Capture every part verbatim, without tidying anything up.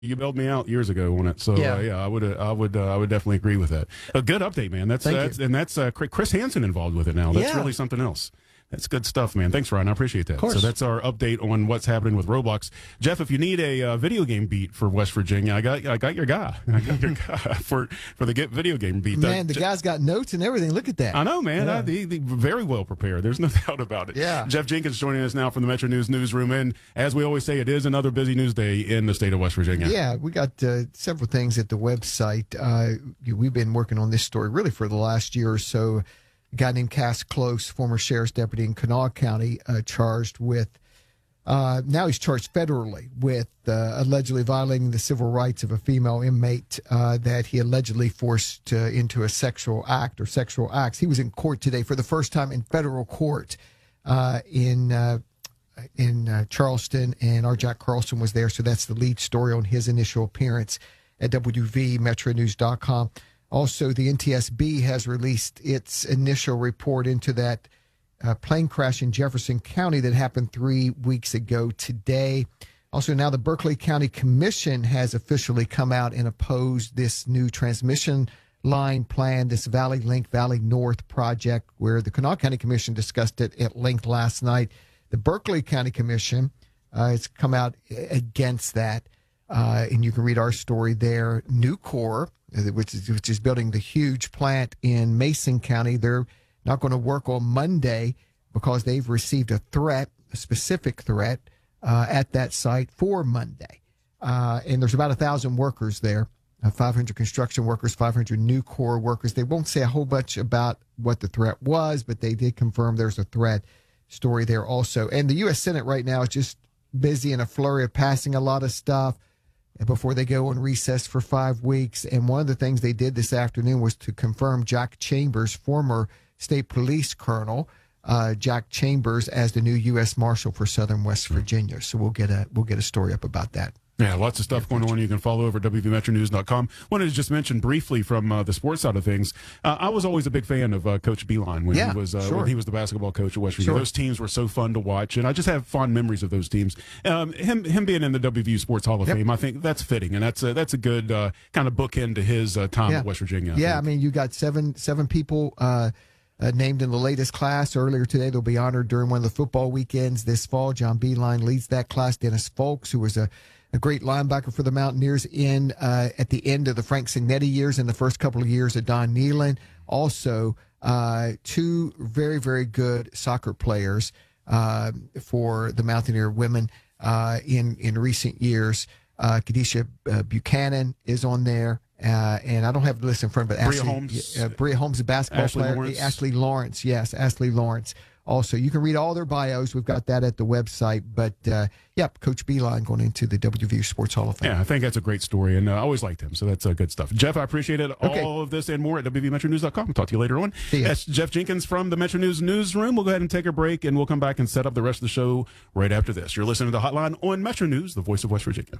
You bailed me out years ago on it, so yeah, uh, yeah I would, uh, I would, uh, I would definitely agree with that. A good update, man. That's, uh, that's and that's uh, Chris Hansen involved with it now. That's yeah. really something else. That's good stuff, man. Thanks, Ryan. I appreciate that. Of course. So that's our update on what's happening with Roblox. Jeff, if you need a uh, video game beat for West Virginia, I got I got your guy. I got your guy for, for the get video game beat. Man, uh, the guy's got notes and everything. Look at that. I know, man. Yeah. I, he, he very well prepared. There's no doubt about it. Yeah. Jeff Jenkins joining us now from the Metro News newsroom. And as we always say, it is another busy news day in the state of West Virginia. Yeah, we got uh, several things at the website. Uh, we've been working on this story really for the last year or so. A guy named Cass Close, former sheriff's deputy in Kanawha County, uh, charged with, uh, now he's charged federally with uh, allegedly violating the civil rights of a female inmate uh, that he allegedly forced uh, into a sexual act or sexual acts. He was in court today for the first time in federal court uh, in uh, in uh, Charleston, and our Jack Carlson was there, so that's the lead story on his initial appearance at W V Metro News dot com. Also, the N T S B has released its initial report into that uh, plane crash in Jefferson County that happened three weeks ago today. Also, now the Berkeley County Commission has officially come out and opposed this new transmission line plan, this Valley Link Valley North project, where the Kanawha County Commission discussed it at length last night. The Berkeley County Commission uh, has come out against that, uh, and you can read our story there. Nucor, which is, which is building the huge plant in Mason County, they're not going to work on Monday because they've received a threat, a specific threat, uh, at that site for Monday. Uh, and there's about one thousand workers there, uh, five hundred construction workers, five hundred Nucor workers. They won't say a whole bunch about what the threat was, but they did confirm there's a threat story there also. And the U S Senate right now is just busy in a flurry of passing a lot of stuff before they go on recess for five weeks. And one of the things they did this afternoon was to confirm Jack Chambers, former state police colonel, uh, Jack Chambers, as the new U S Marshal for Southern West Virginia. So we'll get a we'll get a story up about that. Yeah, lots of stuff going on. You can follow over at W V Metro News dot com. Wanted to just mention briefly from uh, the sports side of things, uh, I was always a big fan of uh, Coach Beilein when yeah, he was uh, sure. when he was the basketball coach at West Virginia. Sure. Those teams were so fun to watch, and I just have fond memories of those teams. Um, him him being in the W V U Sports Hall of yep. Fame, I think that's fitting, and that's a, that's a good uh, kind of bookend to his uh, time yeah. at West Virginia. I yeah, think. I mean, you got seven seven people uh, uh, named in the latest class. Earlier today, they'll be honored during one of the football weekends this fall. John Beilein leads that class. Dennis Folks, who was a a great linebacker for the Mountaineers in uh, at the end of the Frank Signetti years and the first couple of years of Don Nealon. Also, uh, two very, very good soccer players uh, for the Mountaineer women uh, in, in recent years. Uh, Kadisha uh, Buchanan is on there. Uh, and I don't have the list in front, but Bria Ashley, Holmes, uh, Bria Holmes, a basketball Ashley player. Lawrence. Ashley Lawrence, yes, Ashley Lawrence. Also, you can read all their bios. We've got that at the website. But, uh, yep, Coach Beilein going into the W V U Sports Hall of Fame. Yeah, I think that's a great story, and uh, I always liked him, so that's uh, good stuff. Jeff, I appreciate it. Okay. All of this and more at W V Metro News dot com. We'll talk to you later on. See ya. That's Jeff Jenkins from the Metro News newsroom. We'll go ahead and take a break, and we'll come back and set up the rest of the show right after this. You're listening to The Hotline on Metro News, the voice of West Virginia.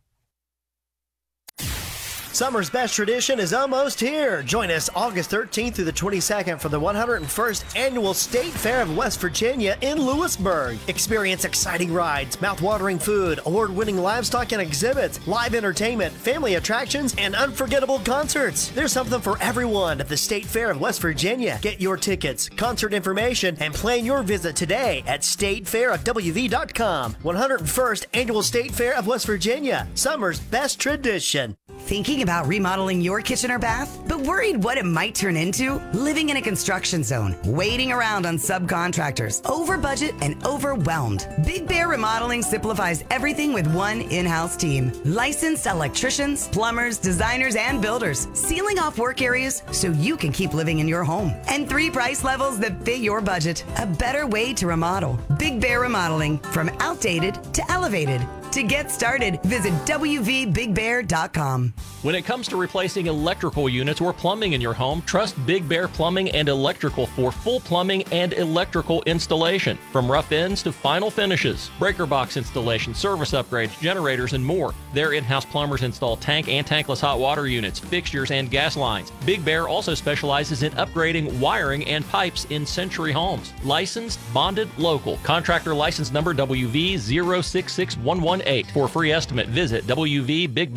Summer's best tradition is almost here. Join us August thirteenth through the twenty-second for the one hundred first Annual State Fair of West Virginia in Lewisburg. Experience exciting rides, mouth-watering food, award-winning livestock and exhibits, live entertainment, family attractions, and unforgettable concerts. There's something for everyone at the State Fair of West Virginia. Get your tickets, concert information, and plan your visit today at state fair of W V dot com. one hundred first Annual State Fair of West Virginia. Summer's best tradition. Thinking about remodeling your kitchen or bath, but worried what it might turn into? Living in a construction zone, waiting around on subcontractors, over budget and overwhelmed. Big Bear Remodeling simplifies everything with one in-house team. Licensed electricians, plumbers, designers, and builders, sealing off work areas so you can keep living in your home. And three price levels that fit your budget. A better way to remodel. Big Bear Remodeling, from outdated to elevated. To get started, visit W V big bear dot com. When it comes to replacing electrical units or plumbing in your home, trust Big Bear Plumbing and Electrical for full plumbing and electrical installation. From rough ends to final finishes, breaker box installation, service upgrades, generators, and more. Their in-house plumbers install tank and tankless hot water units, fixtures, and gas lines. Big Bear also specializes in upgrading wiring and pipes in Century Homes. Licensed, bonded, local. Contractor license number W V zero six six one one one eight. For a free estimate, visit W V Big